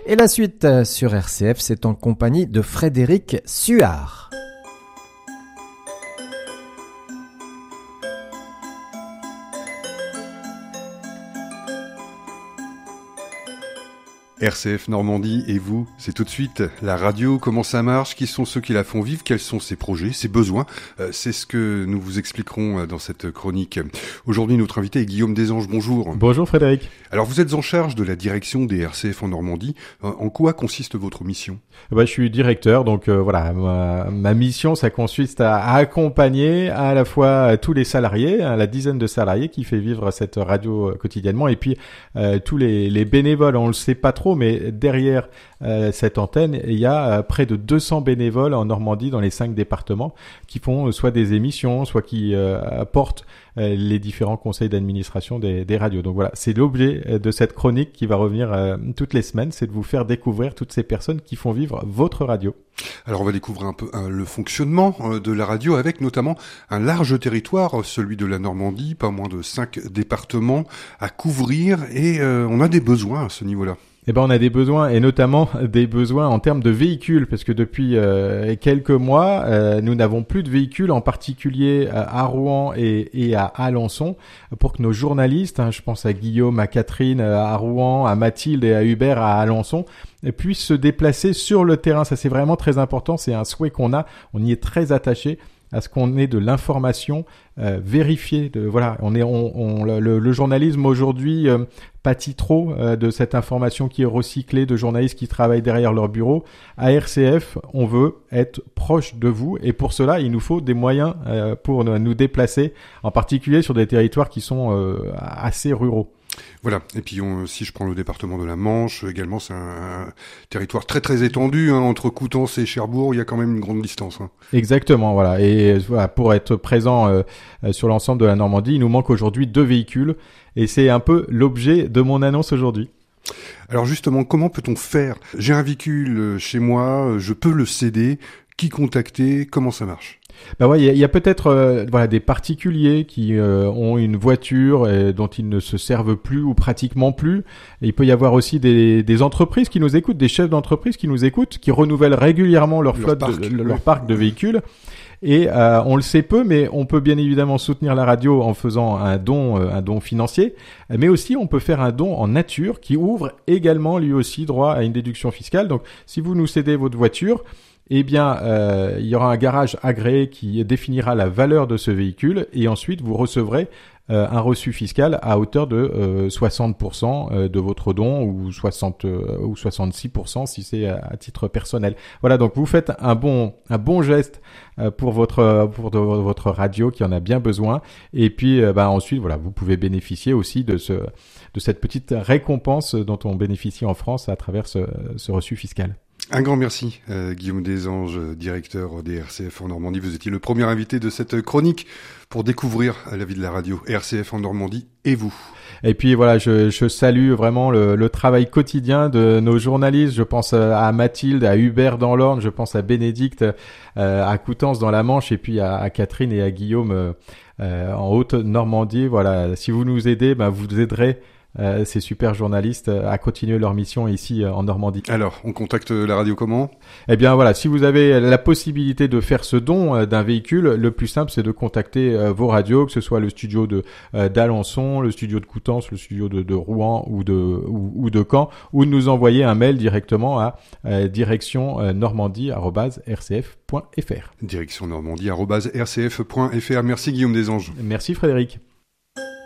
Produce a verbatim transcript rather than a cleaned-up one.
Et la suite euh, sur R C F, c'est en compagnie de Frédéric Suard. R C F Normandie et vous, c'est tout de suite la radio, comment ça marche, qui sont ceux qui la font vivre, quels sont ses projets, ses besoins, euh, c'est ce que nous vous expliquerons dans cette chronique. Aujourd'hui, notre invité est Guillaume Desanges, bonjour. Bonjour Frédéric. Alors vous êtes en charge de la direction des R C F en Normandie, en quoi consiste votre mission ? Bah, je suis directeur, donc euh, voilà, ma, ma mission, ça consiste à, à accompagner à la fois tous les salariés, hein, la dizaine de salariés qui fait vivre cette radio euh, quotidiennement, et puis euh, tous les, les bénévoles, on le sait pas trop, mais derrière euh, cette antenne, il y a euh, près de deux cents bénévoles en Normandie dans les cinq départements qui font euh, soit des émissions, soit qui euh, apportent euh, les différents conseils d'administration des, des radios. Donc voilà, c'est l'objet de cette chronique qui va revenir euh, toutes les semaines, c'est de vous faire découvrir toutes ces personnes qui font vivre votre radio. Alors on va découvrir un peu euh, le fonctionnement euh, de la radio avec notamment un large territoire, celui de la Normandie, pas moins de cinq départements à couvrir et euh, on a des besoins à ce niveau-là. Eh ben, on a des besoins, et notamment des besoins en termes de véhicules, parce que depuis euh, quelques mois, euh, nous n'avons plus de véhicules, en particulier euh, à Rouen et, et à Alençon, pour que nos journalistes, hein, je pense à Guillaume, à Catherine, à Rouen, à Mathilde et à Hubert à Alençon, puissent se déplacer sur le terrain. Ça, c'est vraiment très important, c'est un souhait qu'on a, on y est très attaché à ce qu'on ait de l'information euh, vérifiée. De, voilà, on est, on, on le, le journalisme aujourd'hui euh, pâtit trop euh, de cette information qui est recyclée, de journalistes qui travaillent derrière leur bureau. À R C F, on veut être proche de vous, et pour cela, il nous faut des moyens euh, pour nous déplacer, en particulier sur des territoires qui sont euh, assez ruraux. Voilà, et puis on, si je prends le département de la Manche, également c'est un, un territoire très très étendu, hein, entre Coutances et Cherbourg, il y a quand même une grande distance. Hein. Exactement, voilà, et voilà, pour être présent euh, sur l'ensemble de la Normandie, il nous manque aujourd'hui deux véhicules, et c'est un peu l'objet de mon annonce aujourd'hui. Alors justement, comment peut-on faire ? J'ai un véhicule chez moi, je peux le céder, qui contacter, comment ça marche ? Bah ouais, il y a, y a peut-être euh, voilà des particuliers qui euh, ont une voiture et dont ils ne se servent plus ou pratiquement plus. Et il peut y avoir aussi des, des entreprises qui nous écoutent, des chefs d'entreprise qui nous écoutent, qui renouvellent régulièrement leur, leur flotte, parc, de, de, leur oui. parc de véhicules. Et euh, on le sait peu, mais on peut bien évidemment soutenir la radio en faisant un don, euh, un don financier, mais aussi on peut faire un don en nature qui ouvre également lui aussi droit à une déduction fiscale. Donc si vous nous cédez votre voiture, eh bien, euh, il y aura un garage agréé qui définira la valeur de ce véhicule, et ensuite vous recevrez euh, un reçu fiscal à hauteur de euh, soixante pour cent de votre don, ou soixante euh, ou soixante-six pour cent si c'est à, à titre personnel. Voilà, donc vous faites un bon un bon geste euh, pour votre pour de, votre radio qui en a bien besoin, et puis euh, bah ensuite voilà, vous pouvez bénéficier aussi de ce de cette petite récompense dont on bénéficie en France à travers ce, ce reçu fiscal. Un grand merci, euh, Guillaume Desanges, directeur des R C F en Normandie. Vous étiez le premier invité de cette chronique pour découvrir la vie de la radio R C F en Normandie et vous. Et puis voilà, je, je salue vraiment le, le travail quotidien de nos journalistes. Je pense à Mathilde, à Hubert dans l'Orne, je pense à Bénédicte, euh, à Coutances dans la Manche, et puis à, à Catherine et à Guillaume euh, en Haute-Normandie. Voilà, si vous nous aidez, ben vous aiderez Euh, ces super journalistes à continuer leur mission ici euh, en Normandie. Alors, on contacte la radio comment ? Eh bien voilà, si vous avez la possibilité de faire ce don euh, d'un véhicule, le plus simple c'est de contacter euh, vos radios, que ce soit le studio de euh, d'Alençon, le studio de Coutances, le studio de, de Rouen ou de ou, ou de Caen, ou de nous envoyer un mail directement à euh, direction euh, normandie arobase r c f point f r. Direction normandie arobase r c f point f r. Merci Guillaume Desanges. Merci Frédéric.